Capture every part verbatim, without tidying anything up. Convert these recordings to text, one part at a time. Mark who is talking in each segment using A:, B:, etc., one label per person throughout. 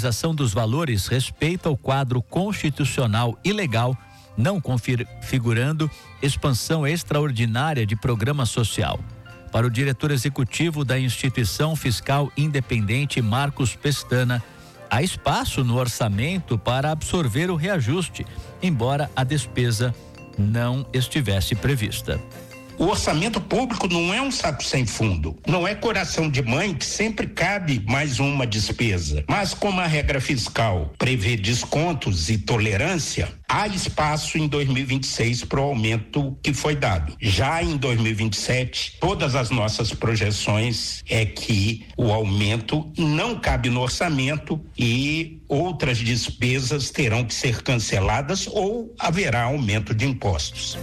A: utilização dos valores respeita o quadro constitucional e legal, não configurando expansão extraordinária de programa social. Para o diretor executivo da Instituição Fiscal Independente, Marcos Pestana, há espaço no orçamento para absorver o reajuste, embora a despesa não estivesse prevista.
B: O orçamento público não é um saco sem fundo, não é coração de mãe que sempre cabe mais uma despesa. Mas como a regra fiscal prevê descontos e tolerância, há espaço em dois mil e vinte e seis para o aumento que foi dado. Já em dois mil e vinte e sete, todas as nossas projeções é que o aumento não cabe no orçamento e outras despesas terão que ser canceladas ou haverá aumento de impostos.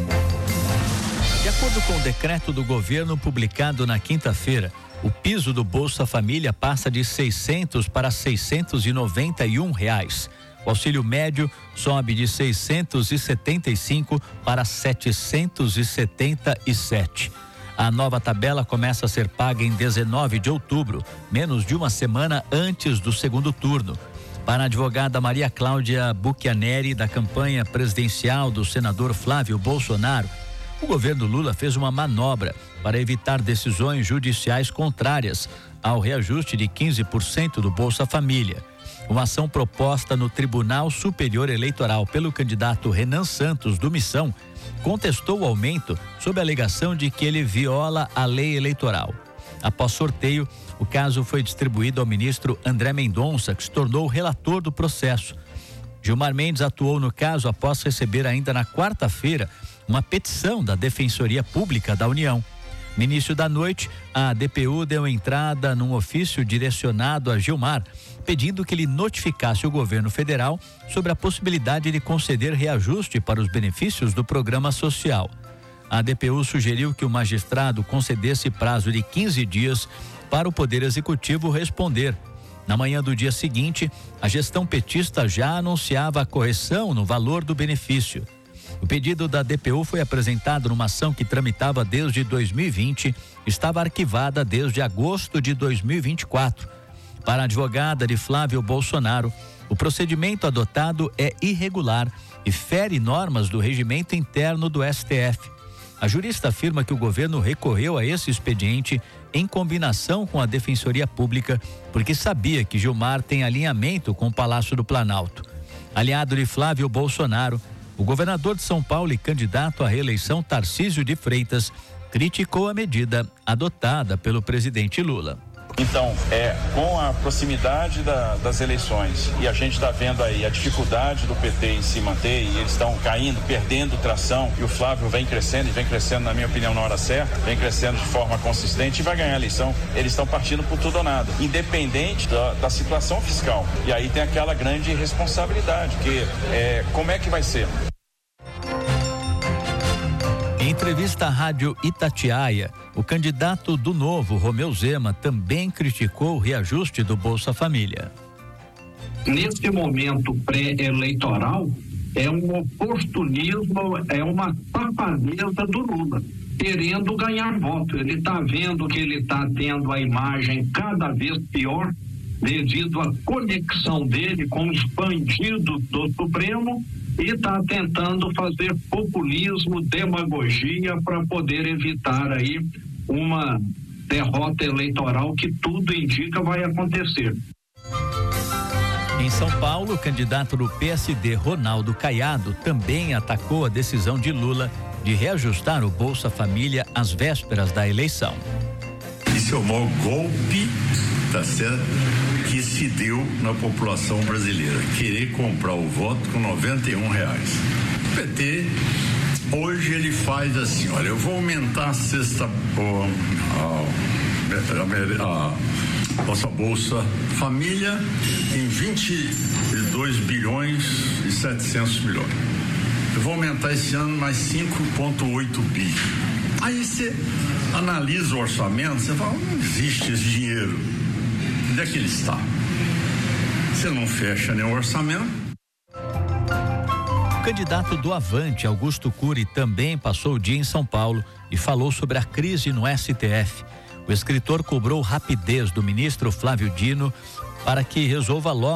A: De acordo com o decreto do governo publicado na quinta-feira, o piso do Bolsa Família passa de seiscentos para seiscentos e noventa e um reais. O auxílio médio sobe de seiscentos e setenta e cinco para setecentos e setenta e sete. A nova tabela começa a ser paga em dezenove de outubro, menos de uma semana antes do segundo turno. Para a advogada Maria Cláudia Bucchianeri, da campanha presidencial do senador Flávio Bolsonaro, o governo Lula fez uma manobra para evitar decisões judiciais contrárias ao reajuste de quinze por cento do Bolsa Família. Uma ação proposta no Tribunal Superior Eleitoral pelo candidato Renan Santos, do Missão, contestou o aumento sob a alegação de que ele viola a lei eleitoral. Após sorteio, o caso foi distribuído ao ministro André Mendonça, que se tornou o relator do processo. Gilmar Mendes atuou no caso após receber ainda na quarta-feira uma petição da Defensoria Pública da União. No início da noite, a D P U deu entrada num ofício direcionado a Gilmar, pedindo que ele notificasse o governo federal sobre a possibilidade de conceder reajuste para os benefícios do programa social. A D P U sugeriu que o magistrado concedesse prazo de quinze dias para o Poder Executivo responder. Na manhã do dia seguinte, a gestão petista já anunciava a correção no valor do benefício. O pedido da D P U foi apresentado numa ação que tramitava desde dois mil e vinte, estava arquivada desde agosto de dois mil e vinte e quatro. Para a advogada de Flávio Bolsonaro, o procedimento adotado é irregular e fere normas do regimento interno do S T F. A jurista afirma que o governo recorreu a esse expediente em combinação com a Defensoria Pública, porque sabia que Gilmar tem alinhamento com o Palácio do Planalto. Aliado de Flávio Bolsonaro, o governador de São Paulo e candidato à reeleição, Tarcísio de Freitas, criticou a medida adotada pelo presidente Lula.
C: Então, é, com a proximidade da, das eleições, e a gente está vendo aí a dificuldade do P T em se manter, e eles estão caindo, perdendo tração, e o Flávio vem crescendo, e vem crescendo, na minha opinião, na hora certa, vem crescendo de forma consistente e vai ganhar a eleição. Eles estão partindo por tudo ou nada, independente da, da situação fiscal. E aí tem aquela grande responsabilidade, que é, como é que vai ser?
A: Em entrevista à Rádio Itatiaia, o candidato do Novo, Romeu Zema, também criticou o reajuste do Bolsa Família.
D: Nesse momento pré-eleitoral, é um oportunismo, é uma safadeza do Lula, querendo ganhar voto. Ele está vendo que ele está tendo a imagem cada vez pior devido à conexão dele com os bandidos do Supremo, e está tentando fazer populismo, demagogia para poder evitar aí uma derrota eleitoral que tudo indica vai acontecer.
A: Em São Paulo, o candidato do P S D, Ronaldo Caiado, também atacou a decisão de Lula de reajustar o Bolsa Família às vésperas da eleição.
E: Isso é o maior golpe, tá certo, que se deu na população brasileira. Querer comprar o voto com noventa e um reais. O P T, hoje ele faz assim, olha, eu vou aumentar a cesta, a, a, a nossa Bolsa Família em vinte e dois bilhões e setecentos milhões. Eu vou aumentar esse ano mais cinco vírgula oito bi. Aí você analisa o orçamento, você fala, não existe esse dinheiro. Onde é que ele está? Você não fecha nem o orçamento.
A: O candidato do Avante, Augusto Cury, também passou o dia em São Paulo e falou sobre a crise no S T F. O escritor cobrou rapidez do ministro Flávio Dino para que resolva logo